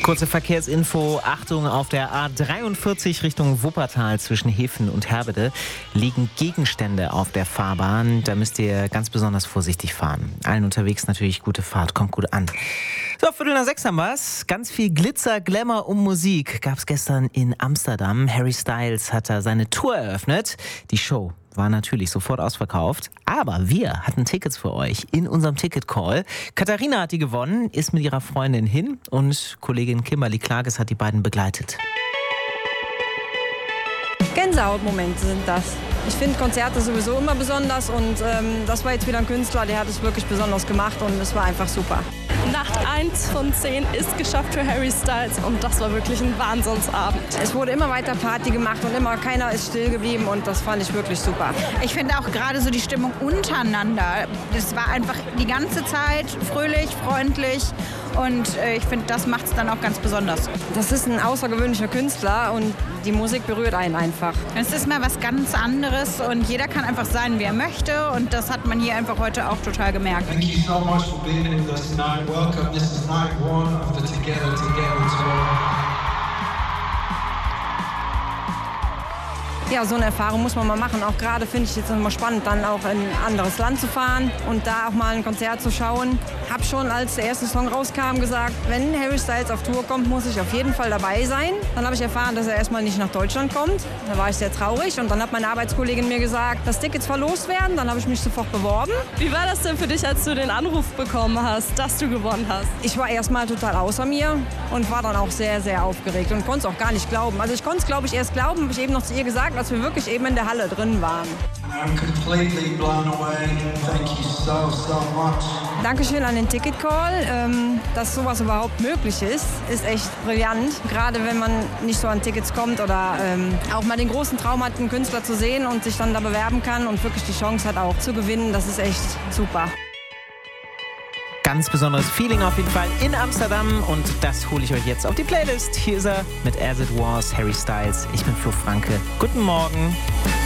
Kurze Verkehrsinfo. Achtung, auf der A43 Richtung Wuppertal zwischen Hefen und Herbede liegen Gegenstände auf der Fahrbahn. Da müsst ihr ganz besonders vorsichtig fahren. Allen unterwegs natürlich gute Fahrt, kommt gut an. So, 5:45 haben wir's. Ganz viel Glitzer, Glamour und Musik gab's gestern in Amsterdam. Harry Styles hat da seine Tour eröffnet. Die Show war natürlich sofort ausverkauft. Aber wir hatten Tickets für euch in unserem Ticket-Call. Katharina hat die gewonnen, ist mit ihrer Freundin hin und Kollegin Kimberly Klages hat die beiden begleitet. Gänsehautmomente sind das. Ich finde Konzerte sowieso immer besonders und das war jetzt wieder ein Künstler, der hat es wirklich besonders gemacht und es war einfach super. Nacht 1 von 10 ist geschafft für Harry Styles und das war wirklich ein Wahnsinnsabend. Es wurde immer weiter Party gemacht und immer keiner ist still geblieben und das fand ich wirklich super. Ich finde auch gerade so die Stimmung untereinander, das war einfach die ganze Zeit fröhlich, freundlich und ich finde, das macht es dann auch ganz besonders. Das ist ein außergewöhnlicher Künstler und die Musik berührt einen einfach. Es ist mal was ganz anderes und jeder kann einfach sein, wie er möchte und das hat man hier einfach heute auch total gemerkt. Thank you so much for being with us tonight. Welcome. This is night 1 of the Together Tour. Ja, so eine Erfahrung muss man mal machen. Auch gerade finde ich jetzt immer spannend, dann auch in ein anderes Land zu fahren und da auch mal ein Konzert zu schauen. Hab schon, als der erste Song rauskam, gesagt, wenn Harry Styles auf Tour kommt, muss ich auf jeden Fall dabei sein. Dann habe ich erfahren, dass er erstmal nicht nach Deutschland kommt. Da war ich sehr traurig und dann hat meine Arbeitskollegin mir gesagt, dass Tickets verlost werden. Dann habe ich mich sofort beworben. Wie war das denn für dich, als du den Anruf bekommen hast, dass du gewonnen hast? Ich war erstmal total außer mir und war dann auch sehr, sehr aufgeregt und konnte es auch gar nicht glauben. Also ich konnte es, glaube ich, erst glauben, habe ich eben noch zu ihr gesagt, als wir wirklich eben in der Halle drin waren. I'm completely blown away. Thank you so much. Dankeschön an den Ticket-Call. Dass sowas überhaupt möglich ist echt brillant. Gerade wenn man nicht so an Tickets kommt oder auch mal den großen Traum hat, einen Künstler zu sehen und sich dann da bewerben kann und wirklich die Chance hat auch zu gewinnen. Das ist echt super. Ganz besonderes Feeling auf jeden Fall in Amsterdam und das hole ich euch jetzt auf die Playlist. Hier ist er mit As It Was, Harry Styles. Ich bin Flo Franke. Guten Morgen.